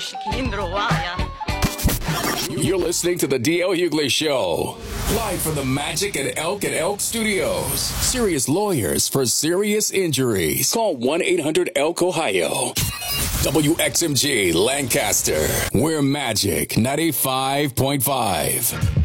You're listening to the D.L. Hughley Show, live from the Magic at Elk Studios. Serious lawyers for serious injuries. Call 1-800-ELK-OHIO. WXMG Lancaster. We're Magic 95.5.